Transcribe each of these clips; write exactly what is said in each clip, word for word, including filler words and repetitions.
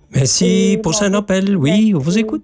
Merci. Et Prochain bon, appel. Oui, on vous écoute.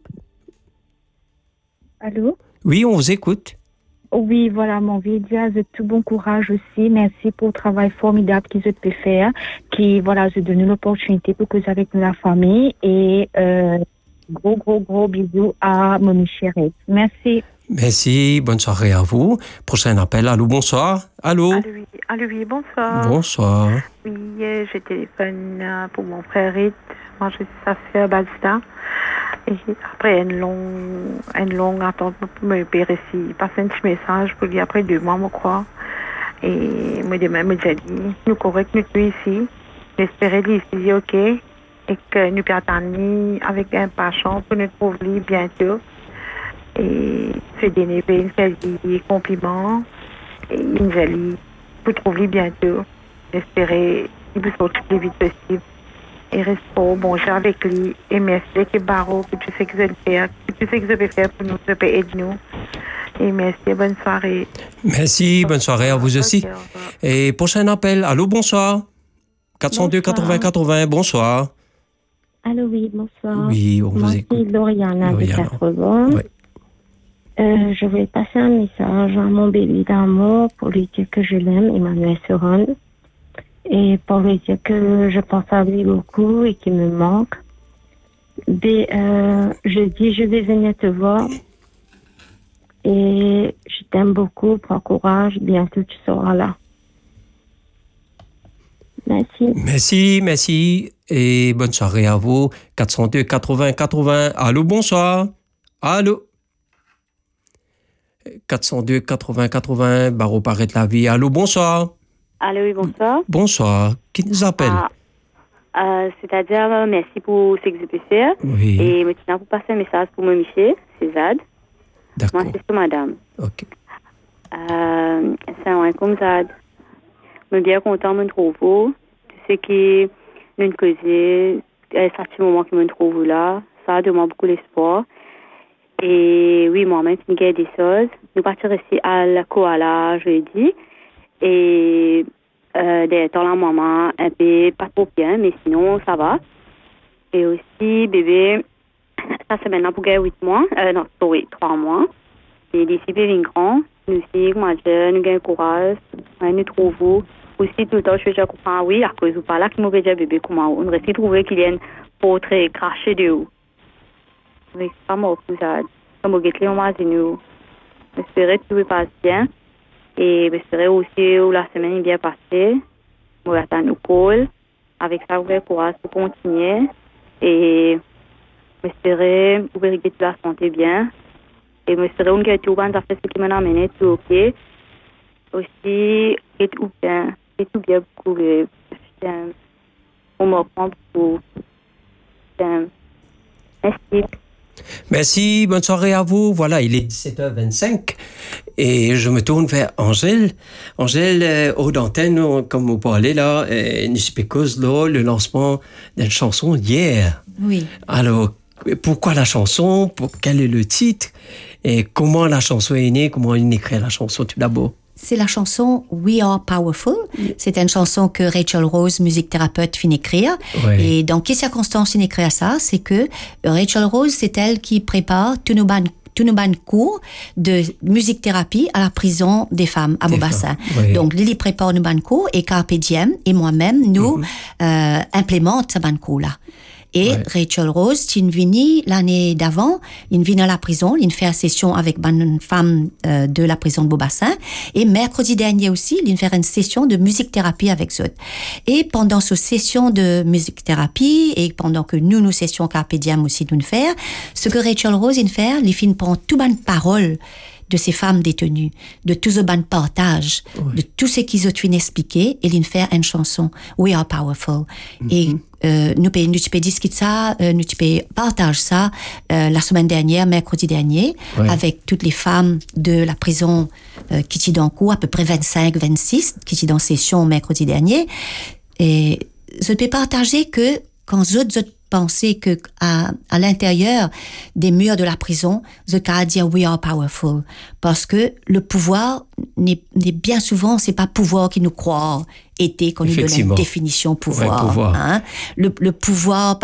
Allô? Oui, on vous écoute. Oui, voilà, mon vie de tout bon courage aussi. Merci pour le travail formidable qu'ils ont pu faire, qui, voilà, je donne l'opportunité pour que avec la famille et euh, gros, gros, gros bisous à mon chéri. Merci. Merci. Bonne soirée à vous. Prochain appel. Allô, bonsoir. Allô. Allô, oui, allô, oui, bonsoir. Bonsoir. Oui, euh, je téléphone euh, pour mon frère Rit. Moi, je suis sa sœur Balsta. Et après une longue, une longue attente pour me repérer ici. Il passe un petit message pour lui après deux mois, je crois. Et moi, demain, me déjà dit, nous correct, nous sommes ici. J'espérais lui ici, ok. Et que nous attendons avec impatience pour nous trouver bientôt. Et se donner une quasi compliment. Et une jolie pour trouver bientôt. J'espérais qu'il vous sortir le plus vite possible. Et reste au bon jeu avec lui. Et merci que Barreau, que tu sais que je vais faire, que tu sais que je vais faire pour nous, je peux aider nous. Et merci, bonne soirée. Merci, bonne soirée à vous aussi. Ok, au revoir. Et prochain appel. Allô, bonsoir. quatre cent deux quatre-vingts quatre-vingts, bonsoir. Allô, oui, bonsoir. Oui, on Moi, vous c'est écoute. Lauriana de Lauriana. quatre-vingts. Ouais. Euh, je vais passer un message à mon bébé d'amour pour lui dire que je l'aime, Emmanuel Seron. Et pour lui dire que je pense à lui beaucoup et qu'il me manque. Dès, euh, je dis, je vais venir te voir. Et je t'aime beaucoup, prends courage, bientôt tu seras là. Merci. Merci, merci. Et bonne soirée à vous. quatre cent deux quatre-vingts quatre-vingts. Allô, bonsoir. Allô. quatre cent deux quatre-vingts quatre-vingts, Barreau paraît de la vie. Allô, bonsoir. Allô, oui, bonsoir. Bonsoir. Qui nous appelle? Ah, euh, c'est-à-dire, euh, merci pour ce que je peux faire. Oui. Et maintenant, pour passer un message pour me Michel, c'est Zad. D'accord. Moi, c'est ça, madame. Ok. Euh, c'est un comme Zad. Je suis bien content de me trouver. Tu sais que nous causons, à ce moment que je me trouve là, ça demande beaucoup d'espoir. Et oui, moi-même, je suis des choses. Nous partirons ici à la Koala jeudi. Et euh, des temps là, maman, un peu pas trop bien, mais sinon, ça va. Et aussi, bébé, ça c'est maintenant pour gagner huit mois. Euh, non, oui, trois mois. Et d'ici, bébé grand, nous aussi, comment dire, nous gagnons courage, ouais, nous trouvons. Aussi, tout le temps, je suis comprends, oui, à cause ou pas là, qui m'a déjà bébé, comment on aurait trouvé qu'il y a une peau très crachée de haut. Oui, c'est pas moi, pour ça. Comme au guet-les, on m'a dit, nous. J'espérais que tout se passe bien. Et j'espérais aussi que la semaine est bien passée. On va attendre nous call. Avec ça, vous avez courage pour continuer. Et j'espérais que vous vérifiez toute la santé bien. Et j'espérais que tout va faire ce qui m'a amené tout ok. Aussi, et tout bien. Et tout bien beaucoup. On me prend beaucoup. Merci. Merci, bonne soirée à vous. Voilà, il est dix-sept heures vingt-cinq et je me tourne vers Angèle. Angèle, euh, au d'antenne, on- comme vous parlez là, euh, nous spécose là, le lancement d'une chanson hier. Oui. Alors, pourquoi la chanson? Pour, quel est le titre? Et comment la chanson est née? Comment on écrit la chanson tout d'abord? C'est la chanson We Are Powerful. C'est une chanson que Rachel Rose, musique thérapeute, finit d'écrire. Ouais. Et dans quelles circonstances il écrit ça? C'est que Rachel Rose, c'est elle qui prépare tous nos ban tous nos ban cours de musique thérapie à la prison des femmes à Des Beaubassin. femmes, oui. Donc Lily prépare nos ban cours et Carpe Diem et moi-même nous euh, implémente ce ban cours là. Et Ouais. Rachel Rose, qui est venue l'année d'avant, il vient à la prison, il fait une session avec une femme euh, de la prison de Beaubassin. Et mercredi dernier aussi, il fait une session de musique thérapie avec eux. Et pendant cette session de musique thérapie, et pendant que nous, nous sessions Carpe Diem aussi nous faire, ce que Rachel Rose il fait, il fait prendre tout bonne parole de ces femmes détenues, de tout ce bon partage, Oui. de tout ce qu'ils ont pu expliquer, et ils faire une chanson, We Are Powerful. Mhm. Et euh, nous pouvons nous peux discuter ça, euh, nous pouvons partager ça euh, la semaine dernière, mercredi dernier, Ouais. avec toutes les femmes de la prison euh, qui étaient dans cours, à peu près vingt-cinq vingt-six, qui étaient dans session mercredi dernier. Et je peux partager que quand je penser que à, à l'intérieur des murs de la prison, the cas dire we are powerful, parce que le pouvoir n'est, n'est bien souvent c'est pas pouvoir qui nous croit était qu'on nous donne une définition pouvoir, Ouais, pouvoir. hein. Le, le pouvoir